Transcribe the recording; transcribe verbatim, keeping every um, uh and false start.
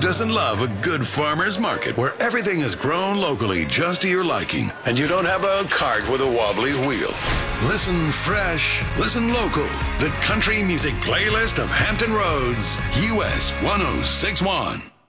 doesn't love a good farmer's market where everything is grown locally just to your liking and you don't have a cart with a wobbly wheel? Listen fresh, listen local. The country music playlist of Hampton Roads, U S ten sixty-one.